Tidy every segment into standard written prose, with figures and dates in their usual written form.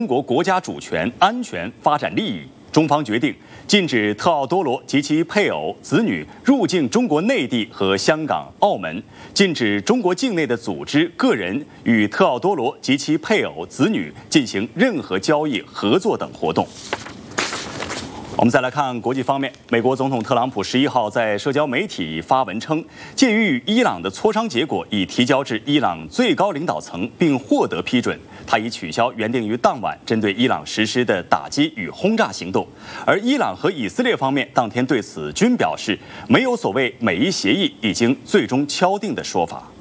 中国国家主权、安全、发展利益，中方决定禁止特奥多罗及其配偶、子女入境中国内地和香港、澳门，禁止中国境内的组织、个人与特奥多罗及其配偶、子女进行任何交易、合作等活动。我们再来看国际方面，美国总统特朗普11号在社交媒体发文称，鉴于与伊朗的磋商结果已提交至伊朗最高领导层并获得批准，他已取消原定于当晚针对伊朗实施的打击与轰炸行动。而伊朗和以色列方面当天对此均表示，没有所谓美伊协议已经最终敲定的说法。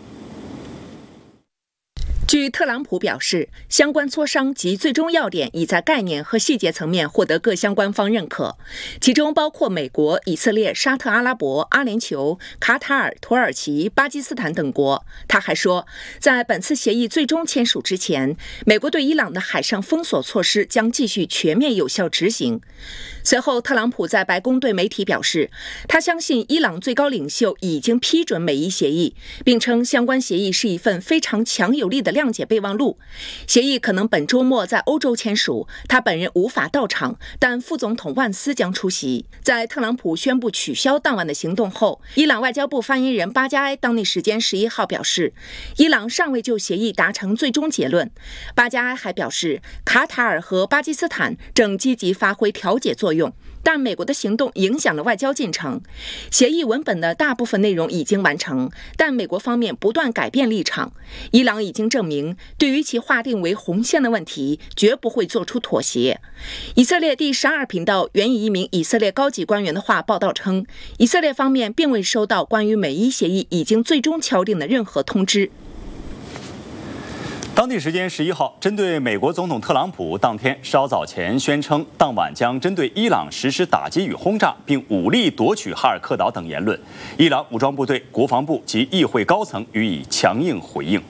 据特朗普表示，相关磋商及最终要点已在概念和细节层面获得各相关方认可，其中包括美国、以色列、沙特阿拉伯、阿联酋、卡塔尔、土耳其、巴基斯坦等国。他还说，在本次协议最终签署之前，美国对伊朗的海上封锁措施将继续全面有效执行。随后，特朗普在白宫对媒体表示，他相信伊朗最高领袖已经批准美伊协议，并称相关协议是一份非常强有力的谅解备忘录。协议可能本周末在欧洲签署，他本人无法到场，但副总统万斯将出席。在特朗普宣布取消当晚的行动后，伊朗外交部发言人巴加埃当地时间11号表示，伊朗尚未就协议达成最终结论。巴加埃还表示，卡塔尔和巴基斯坦正积极发挥调解作用，但美国的行动影响了外交进程。协议文本的大部分内容已经完成，但美国方面不断改变立场。伊朗已经证明，对于其划定为红线的问题，绝不会做出妥协。以色列第12频道援引一名以色列高级官员的话报道称，以色列方面并未收到关于美伊协议已经最终敲定的任何通知。 当地时间11号，针对美国总统特朗普当天稍早前宣称当晚将针对伊朗实施打击与轰炸，并武力夺取哈尔克岛等言论，伊朗武装部队、国防部及议会高层予以强硬回应。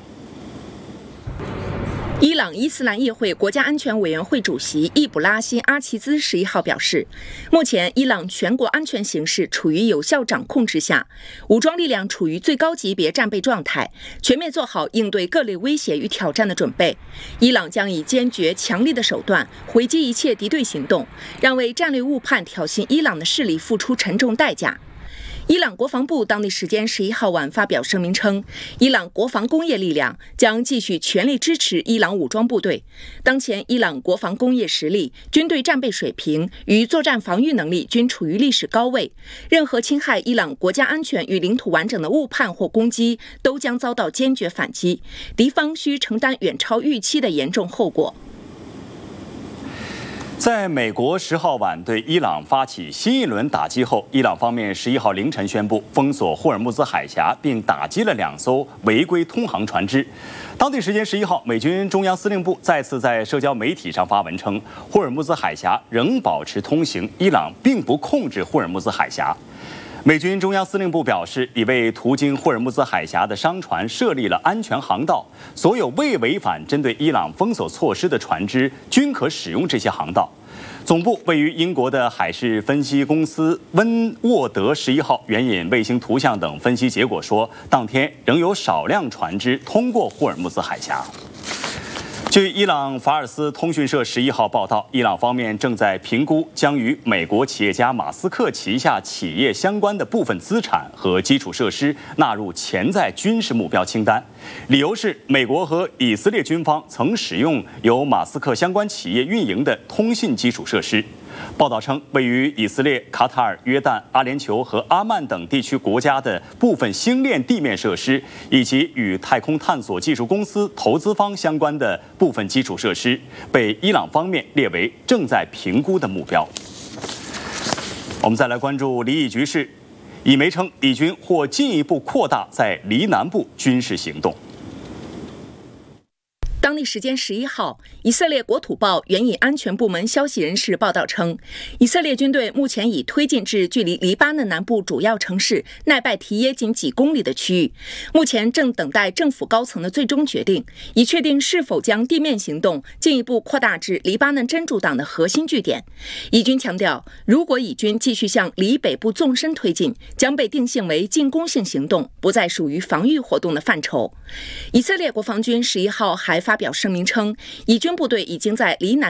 伊朗伊斯兰议会国家安全委员会主席易卜拉欣·阿齐兹11号表示，目前伊朗全国安全形势处于有效掌控之下，武装力量处于最高级别战备状态，全面做好应对各类威胁与挑战的准备。伊朗将以坚决强力的手段回击一切敌对行动，让为战略误判挑衅伊朗的势力付出沉重代价。伊朗国防部当地时间11号晚发表声明称，伊朗国防工业力量将继续全力支持伊朗武装部队。当前伊朗国防工业实力、军队战备水平与作战防御能力均处于历史高位，任何侵害伊朗国家安全与领土完整的误判或攻击都将遭到坚决反击，敌方需承担远超预期的严重后果。 在美国10号晚对伊朗发起新一轮打击后，伊朗方面11号凌晨宣布封锁霍尔木兹海峡，并打击了2艘违规通航船只。当地时间11号，美军中央司令部再次在社交媒体上发文称，霍尔木兹海峡仍保持通行，伊朗并不控制霍尔木兹海峡。美军中央司令部表示，已为途经霍尔木兹海峡的商船设立了安全航道，所有未违反针对伊朗封锁措施的船只均可使用这些航道。总部位于英国的海事分析公司温沃德11号援引卫星图像等分析结果说，当天仍有少量船只通过霍尔木兹海峡。据伊朗法尔斯通讯社11号报道，伊朗方面正在评估将与美国企业家马斯克旗下企业相关的部分资产和基础设施纳入潜在军事目标清单，理由是美国和以色列军方曾使用由马斯克相关企业运营的通信基础设施。报道称，位于以色列、卡塔尔、约旦、阿联酋和阿曼等地区国家的部分星链地面设施，以及与太空探索技术公司投资方相关的部分基础设施，被伊朗方面列为正在评估的目标。我们再来关注离异局势，以媒称以军或进一步扩大在黎南部军事行动。 当地时间11号，以色列国土报援引安全部门消息人士报道称，以色列军队目前已推进至距离黎巴嫩南部主要城市奈拜提耶仅几公里的区域，目前正等待政府高层的最终决定，以确定是否将地面行动进一步扩大至黎巴嫩真主党的核心据点。以军强调，如果以军继续向黎北部纵深推进，将被定性为进攻性行动，不再属于防御活动的范畴。以色列国防军11号还发表表声明称，以军部队已经在黎南